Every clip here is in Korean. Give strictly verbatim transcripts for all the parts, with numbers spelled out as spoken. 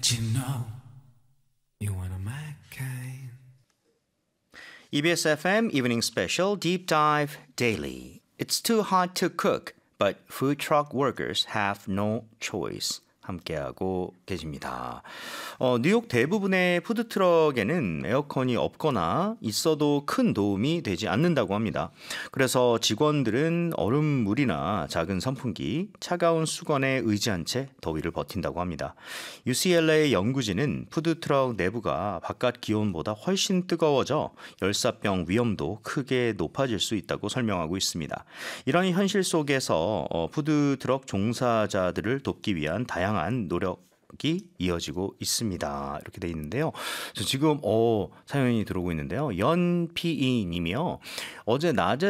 But you know you wanna my kind. 이비에스 에프엠 Evening Special Deep Dive Daily. It's too hot to cook, but food truck workers have no choice. 함께하고 계십니다. 어, 뉴욕 대부분의 푸드트럭에는 에어컨이 없거나 있어도 큰 도움이 되지 않는다고 합니다. 그래서 직원들은 얼음물이나 작은 선풍기, 차가운 수건에 의지한 채 더위를 버틴다고 합니다. 유씨엘에이 연구진은 푸드트럭 내부가 바깥 기온보다 훨씬 뜨거워져 열사병 위험도 크게 높아질 수 있다고 설명하고 있습니다. 이런 현실 속에서 어, 푸드트럭 종사자들을 돕기 위한 다양한 노력이 이어지고 있습니다. 이렇게 돼 있는데요. 지금 어, 사연이 들어오고 있는데요. 연피이님이요. 어제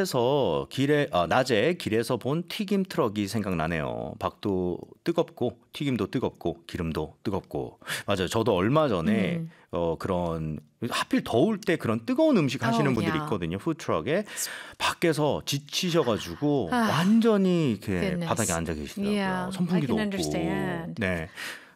낮에서 길에 아, 낮에 길에서 본 튀김 트럭이 생각나네요. 박도 뜨겁고 튀김도 뜨겁고 기름도 뜨겁고. 맞아요. 저도 얼마 전에 음. 어, 그런 하필 더울 때 그런 뜨거운 음식 하시는 oh, 분들이 yeah. 있거든요. 푸드트럭에 밖에서 지치셔가지고 아, 완전히 이렇게 바닥에 앉아 계시더라고요. Yeah, 선풍기도 없고. 네,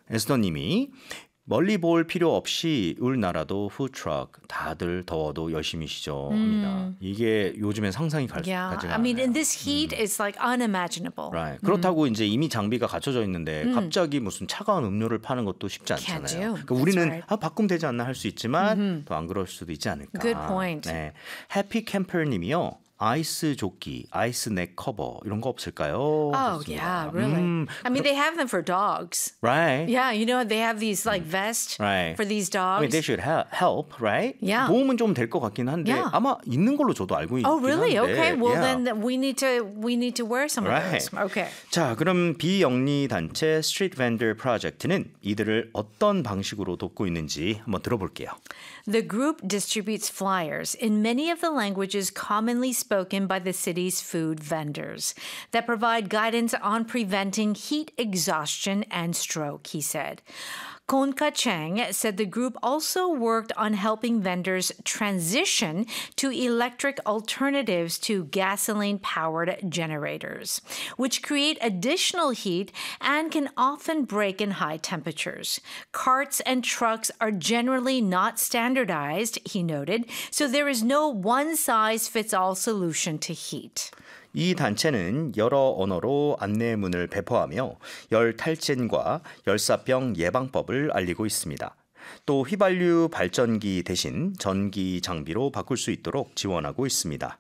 에스더님이 멀리 볼 필요 없이 우리나라도 푸드트럭 다들 더워도 열심히시죠 합니다. 음. 이게 요즘엔 상상이 갈 수 yeah. 가지가 I mean, 않아요. in this heat, 음. it's like unimaginable. Right. 그렇다고 음. 이제 이미 장비가 갖춰져 있는데 음. 갑자기 무슨 차가운 음료를 파는 것도 쉽지 않잖아요. 그러니까 우리는 right. 아, 바꾸면 되지 않나 할 수 있지만 더 안 그럴 수도 있지 않을까. Good point. 네. 해피 캠퍼님이요. 아이스 조끼, 아이스 넥 커버 이런 거 없을까요? Oh, 좋습니다. yeah, really. 음, I mean, they have them for dogs. Right. Yeah, you know, they have these like vests right. for these dogs. I mean, they should help, help right? Yeah. 도움은 좀 될 것 같긴 한데 Yeah. 아마 있는 걸로 저도 알고 있긴 Oh, really? 한데. Okay. Well, yeah. then we need to we need to wear some right. of those. Okay. 자, 그럼 비영리 단체 스트리트 벤더 프로젝트는 이들을 어떤 방식으로 돕고 있는지 한번 들어볼게요. The group distributes flyers in many of the languages commonly spoken by the city's food vendors that provide guidance on preventing heat exhaustion and stroke, he said. Konka Chang said the group also worked on helping vendors transition to electric alternatives to gasoline-powered generators, which create additional heat and can often break in high temperatures. Carts and trucks are generally not standardized, he noted, so there is no one-size-fits-all solution to heat. 이 단체는 여러 언어로 안내문을 배포하며 열 탈진과 열사병 예방법을 알리고 있습니다. 또 휘발유 발전기 대신 전기 장비로 바꿀 수 있도록 지원하고 있습니다.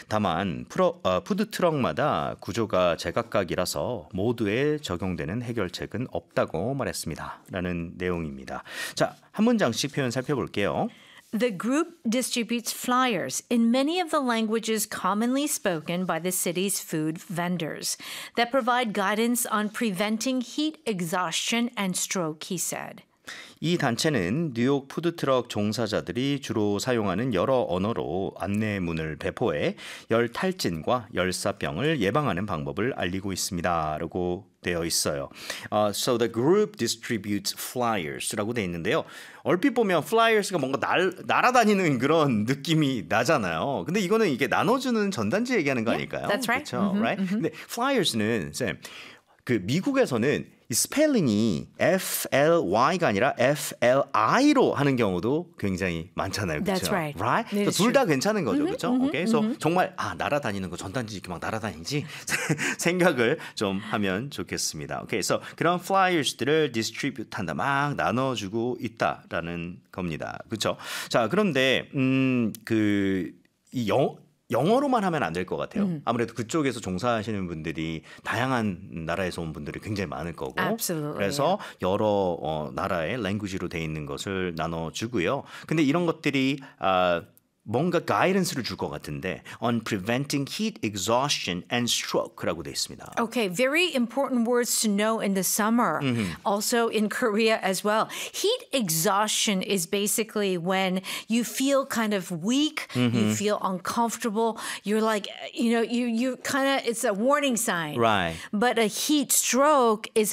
다만 프로, 어, 푸드트럭마다 구조가 제각각이라서 모두에 적용되는 해결책은 없다고 말했습니다. 라는 내용입니다. 자, 한 문장씩 표현 살펴볼게요. The group distributes flyers in many of the languages commonly spoken by the city's food vendors that provide guidance on preventing heat exhaustion and stroke, he said. 이 단체는 뉴욕 푸드트럭 종사자들이 주로 사용하는 여러 언어로 안내문을 배포해 열 탈진과 열사병을 예방하는 방법을 알리고 있습니다. 라고 되어 있어요. Uh, so the group distributes flyers라고 되어 있는데요. 얼핏 보면 flyers가 뭔가 날, 날아다니는 그런 느낌이 나잖아요. 근데 이거는 이게 나눠주는 전단지 얘기하는 거 아닐까요? Yeah, that's right. 그렇죠? Mm-hmm, right? mm-hmm. 근데 flyers는 쌤, 그 미국에서는 이 스펠링이 F-L-Y가 아니라 F-L-I로 하는 경우도 굉장히 많잖아요. 그렇죠? That's right. right? 둘 다 괜찮은 거죠. Mm-hmm, 그렇죠? mm-hmm, okay? mm-hmm. 그래서 정말 아, 날아다니는 거 전단지 이렇게 막 날아다니지 생각을 좀 하면 좋겠습니다. 오케이. 그래서 그런 플라이어스들을 디스트리뷰트 한다. 막 나눠 주고 있다라는 겁니다. 그렇죠? 자, 그런데 음, 그 이 영 영어로만 하면 안 될 것 같아요. 음. 아무래도 그쪽에서 종사하시는 분들이 다양한 나라에서 온 분들이 굉장히 많을 거고. Absolutely. 그래서 여러 어, 나라의 랭귀지로 돼 있는 것을 나눠주고요. 근데 이런 것들이 아, 뭔가 가이던스를 줄 것 같은데 on preventing heat exhaustion and stroke라고 돼 있습니다. Okay, very important words to know in the summer. Mm-hmm. Also in Korea as well. Heat exhaustion is basically when you feel kind of weak, mm-hmm. you feel uncomfortable, you're like, you know, you you kind of it's a warning sign. Right. But a heat stroke is a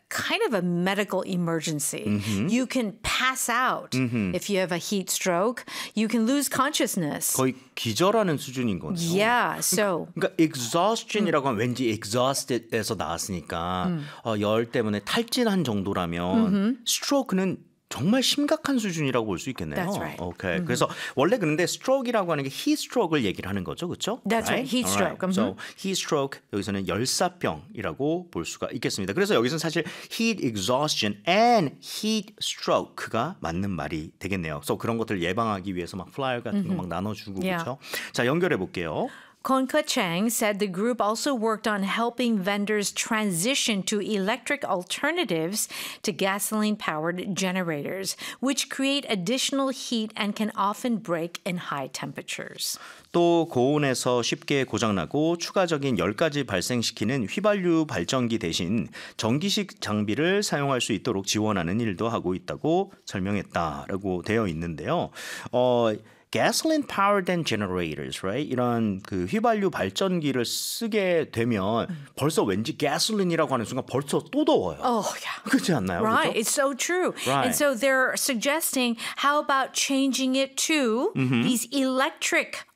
kind of a medical emergency. Mm-hmm. You can pass out mm-hmm. if you have a heat stroke. You can lose consciousness. 거의 기절하는 수준인 거네요. Yeah, so. 그러니까 exhaustion이라고 하면 왠지 exhausted에서 나왔으니까 음. 어, 열 때문에 탈진한 정도라면 Mm-hmm. stroke는 정말 심각한 수준이라고 볼 수 있겠네요. That's right. Okay. Mm-hmm. 그래서 원래 그런데 stroke이라고 하는 게 heat stroke를 얘기를 하는 거죠, 그렇죠? That's right. Heat stroke. Right. So heat stroke 여기서는 열사병이라고 볼 수가 있겠습니다. 그래서 여기서는 사실 heat exhaustion and heat stroke가 맞는 말이 되겠네요. 그래서 그런 것들을 예방하기 위해서 막 플라이어 같은 거 막 나눠주고 Yeah. 그렇죠? 자 연결해 볼게요. Konka Chang said the group also worked on helping vendors transition to electric alternatives to gasoline-powered generators, which create additional heat and can often break in high temperatures. 또 고온에서 쉽게 고장나고 추가적인 열까지 발생시키는 휘발유 발전기 대신 전기식 장비를 사용할 수 있도록 지원하는 일도 하고 있다고 설명했다라고 되어 있는데요. 어, gasoline powered generators, right? 이런 그 휘발유 발전기를 쓰게 되면 음. 벌써 왠지 gasoline이라고 하는 순간 벌써 또 더워요. Oh, yeah. 그렇지 않나요? Right. 그렇죠? It's so true. Right. And so they're suggesting how about changing it to mm-hmm. these electric